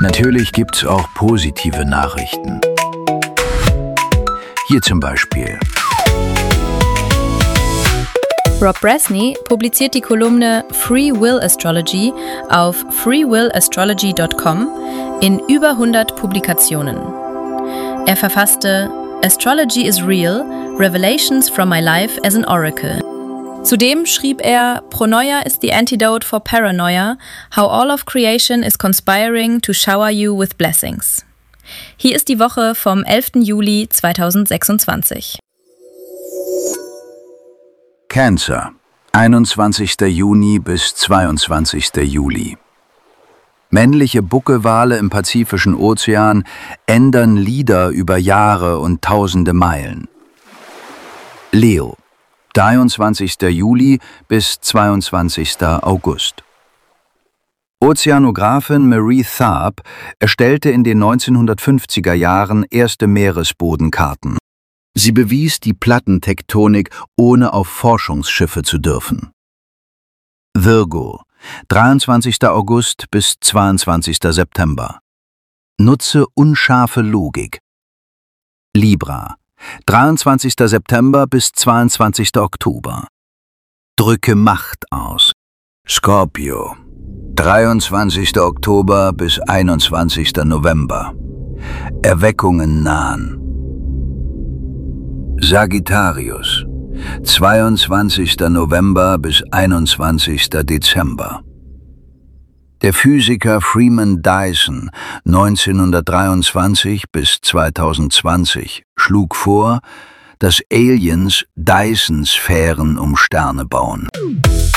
Natürlich gibt's auch positive Nachrichten. Hier zum Beispiel. Rob Brasney publiziert die Kolumne Free Will Astrology auf freewillastrology.com in über 100 Publikationen. Er verfasste Astrology is Real, Revelations from My Life as an Oracle. Zudem schrieb er Pronoia is the antidote for paranoia, how all of creation is conspiring to shower you with blessings. Hier ist die Woche vom 11. Juli 2026. Cancer, 21. Juni bis 22. Juli. Männliche Buckewale im Pazifischen Ozean ändern Lieder über Jahre und tausende Meilen. Leo, 23. Juli bis 22. August. Ozeanografin Marie Tharp erstellte in den 1950er Jahren erste Meeresbodenkarten. Sie bewies die Plattentektonik, ohne auf Forschungsschiffe zu dürfen. Virgo, 23. August bis 22. September. Nutze unscharfe Logik. Libra, 23. September bis 22. Oktober. Drücke Macht aus. Skorpio, 23. Oktober bis 21. November. Erweckungen nahen. Sagittarius, 22. November bis 21. Dezember. Der Physiker Freeman Dyson, 1923 bis 2020, schlug vor, dass Aliens Dyson-Sphären um Sterne bauen.